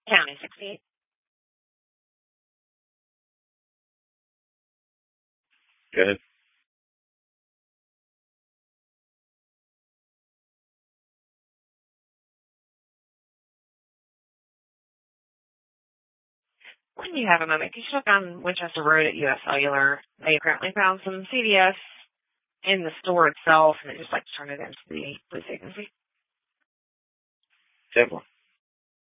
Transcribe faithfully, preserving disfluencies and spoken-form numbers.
County sixty-eight. Go ahead. When you have a moment, could you look on Winchester Road at U S Cellular? They apparently found some C D S in the store itself, and they just like to turn it into the police agency. Definitely.